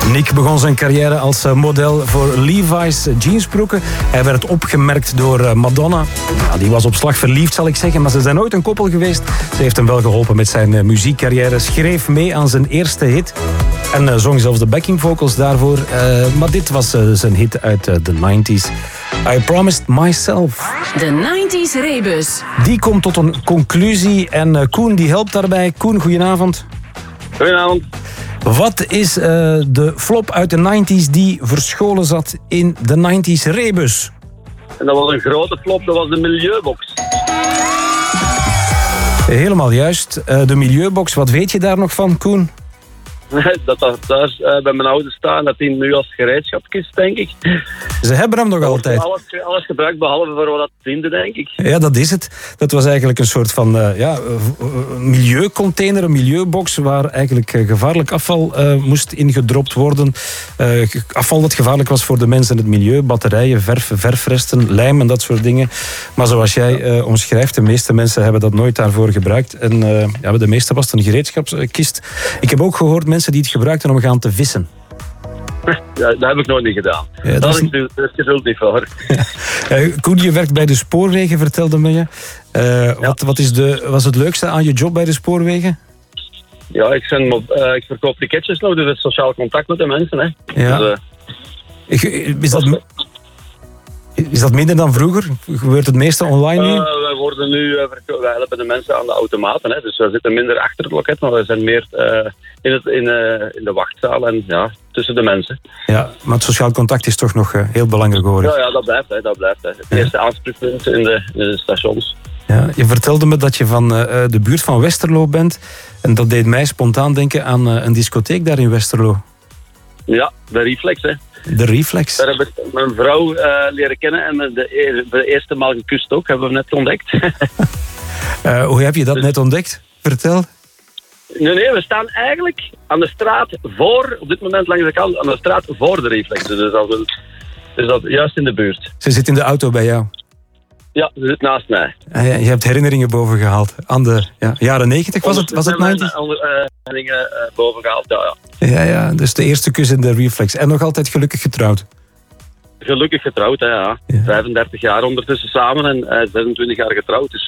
Nick begon zijn carrière als model voor Levi's jeansbroeken. Hij werd opgemerkt door Madonna. Ja, die was op slag verliefd, zal ik zeggen, maar ze zijn nooit een koppel geweest. Ze heeft hem wel geholpen met zijn muziekcarrière, schreef mee aan zijn eerste hit en zong zelfs de backing vocals daarvoor. Maar dit was zijn hit uit de 90s. I Promised Myself. De 90s Rebus. Die komt tot een conclusie en Koen die helpt daarbij. Koen, goedenavond. Goedenavond. Wat is de flop uit de 90s die verscholen zat in de 90s Rebus? En dat was een grote flop, dat was de Milieubox. Helemaal juist. De Milieubox, wat weet je daar nog van, Koen? Dat thuis bij mijn ouders staan, dat die nu als gereedschapkist, denk ik. Ze hebben hem nog altijd. Alles gebruikt, behalve voor wat dat diende, denk ik. Ja, dat is het. Dat was eigenlijk een soort van milieucontainer, een milieubox, waar eigenlijk gevaarlijk afval moest ingedropt worden. Afval dat gevaarlijk was voor de mensen en het milieu. Batterijen, verfresten, lijm en dat soort dingen. Maar zoals jij omschrijft, de meeste mensen hebben dat nooit daarvoor gebruikt. En de meeste was het een gereedschapskist. Ik heb ook gehoord mensen die het gebruikten om gaan te vissen. Ja, dat heb ik nooit niet gedaan. Ja, dat is geduld niet voor. Koen, je werkt bij de spoorwegen, vertelde me je. Wat was het leukste aan je job bij de spoorwegen? Ja, ik verkoop ticketjes nog, dus het sociaal contact met de mensen. Hè. Ja. Dus, is dat minder dan vroeger? Gebeurt het meeste online nu? Wij helpen de mensen aan de automaten. Hè. Dus we zitten minder achter het loket, maar we zijn meer in de wachtzaal en tussen de mensen. Ja, maar het sociaal contact is toch nog heel belangrijk, hoor ik. Ja, dat blijft. Het eerste aanspreekpunt in de stations. Ja, je vertelde me dat je van de buurt van Westerlo bent. En dat deed mij spontaan denken aan een discotheek daar in Westerlo. Ja, de Reflex, hè. De Reflex. Daar heb ik mijn vrouw leren kennen en de eerste maal gekust ook, hebben we net ontdekt. Hoe heb je dat net ontdekt? Vertel. Nee, we staan eigenlijk aan de straat voor, op dit moment langs de kant, aan de straat voor de Reflex. Dus dat juist in de buurt. Ze zit in de auto bij jou? Ja, ze zit naast mij. Je hebt herinneringen boven gehaald. Aan de jaren 90 was het 90? Herinneringen boven gehaald, ja. Ja, dus de eerste kus in de Reflex. En nog altijd gelukkig getrouwd? Gelukkig getrouwd, hè, ja. 35 jaar ondertussen samen en 26 jaar getrouwd. Dus